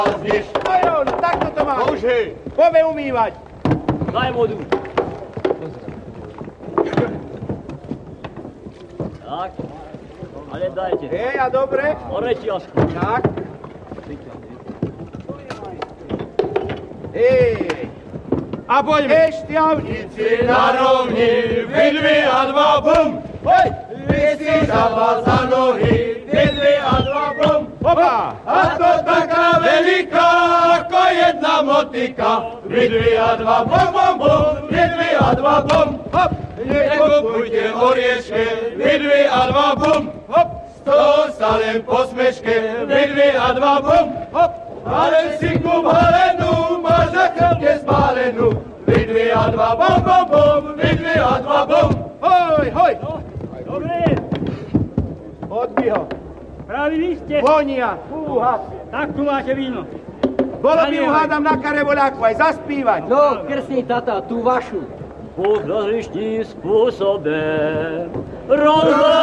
No jo, no takto to má. Bože. Pome umývať. Daj vodu. Tak, ale dajte. Hej, a dobre. Oreťažku. Tak. Hej. A poďme. Ešťavníci Na rovni, vidvi a dva bum. Hoj. Vysí žaba za nohy, vidvi a dva bum. Opa. A to taká veľká, ako jedna motika. Vidvi a dva bum, bum, bum, vidvi a dva bum. Hop. Nekupujte orieške, vidvi a dva bum. Hop. Z toho sa len posmeške, vidvi a dva bum. Hop. Ale si kubalenú, máš na krvke spálenú. Vidvi a dva bum, bum, bum, vidvi a dva bum. Hoj, hoj. Dobre, Odbi ho. praví vy ste. Vonia. Fúha. Tak tu máte víno. Bolo by uhádam na karevoľáku aj zaspívať. No, krstný tata, tú vašu. Po rozličným spôsobem